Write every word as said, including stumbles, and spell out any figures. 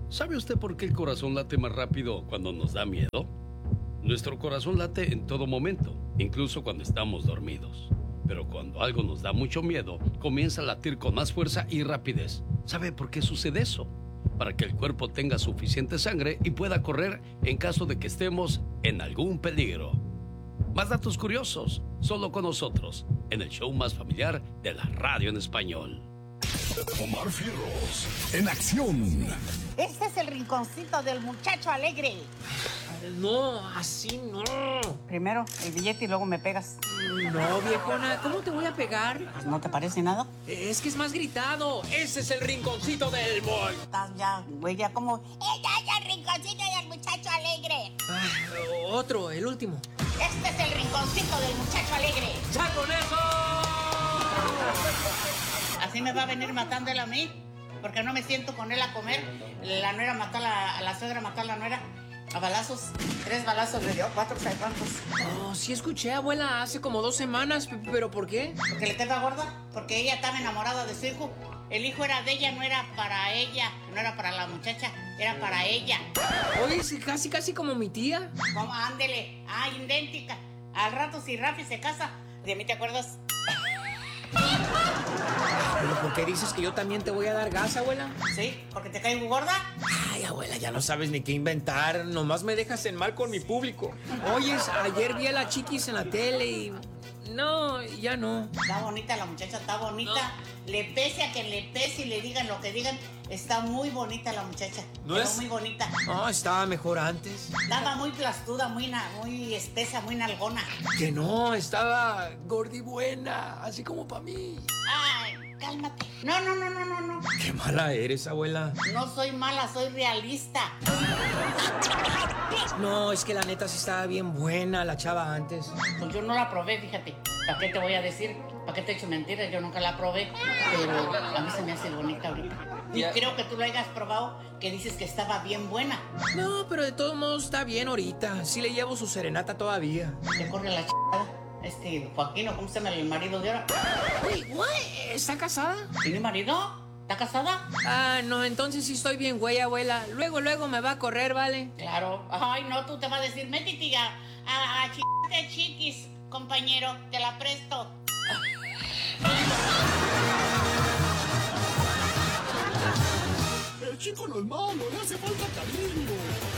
¿Sabe usted por qué el corazón late más rápido cuando nos da miedo? Nuestro corazón late en todo momento, incluso cuando estamos dormidos. Pero cuando algo nos da mucho miedo, comienza a latir con más fuerza y rapidez. ¿Sabe por qué sucede eso? Para que el cuerpo tenga suficiente sangre y pueda correr en caso de que estemos en algún peligro. Más datos curiosos, solo con nosotros, en el show más familiar de la radio en español. Omar Fierros, en acción. Este es el rinconcito del muchacho alegre. No, así no. Primero el billete y luego me pegas. No, viejona, ¿cómo te voy a pegar? Pues, ¿no te parece nada? Es que es más gritado. Ese es el rinconcito del boy. Estás ya, güey, ya como... ¡Ella es el rinconcito del muchacho alegre! Ah, otro, el último. Este es el rinconcito del muchacho alegre. ¡Ya con eso! Así me va a venir matando él a mí, porque no me siento con él a comer. La nuera mató a la, a la suegra, mató a la nuera. A balazos, tres balazos le dio, cuatro, ¿sabes cuántos? Oh, sí escuché, abuela, hace como dos semanas, ¿pero por qué? Porque le queda gorda, porque ella estaba enamorada de su hijo. El hijo era de ella, no era para ella, no era para la muchacha, era para ella. Oye, es casi, casi como mi tía. ¿Cómo? Ándele, ah, idéntica. Al rato si Rafi se casa, ¿de mí te acuerdas? ¿Pero por qué dices que yo también te voy a dar gas, abuela? Sí, porque te caigo gorda. Ay, abuela, ya no sabes ni qué inventar. Nomás me dejas en mal con mi público. Oyes, ayer vi a la Chiquis en la tele y... No, ya no. Está bonita la muchacha, está bonita. No. Le pese a que le pese y le digan lo que digan. Está muy bonita la muchacha. ¿No Pero es? muy bonita. No, estaba mejor antes. Estaba muy plastuda, muy, na, muy espesa, muy nalgona. Que no, estaba gordibuena, así como para mí. Ay, cálmate. No, no, no, no, no, no. Qué mala eres, abuela. No soy mala, soy realista. No, es que la neta sí estaba bien buena la chava antes. Pues yo no la probé, fíjate. ¿Para qué te voy a decir? ¿Para qué te he hecho mentiras? Yo nunca la probé. Pero a mí se me hace bonita ahorita. Y yeah. Creo que tú la hayas probado, que dices que estaba bien buena. No, pero de todos modos está bien ahorita. Sí le llevo su serenata todavía. Te corre la chingada. Este, Joaquín, ¿o cómo se llama el marido de ahora? Uy, ¿what? ¿Está casada? ¿Tiene marido? ¿Está casada? Ah, no, entonces sí estoy bien, güey, abuela. Luego, luego me va a correr, ¿vale? Claro. Ay, no, tú te vas a decir, métete a, a, a ch... chiquis, compañero, te la presto. El chico no es malo, le hace falta cariño.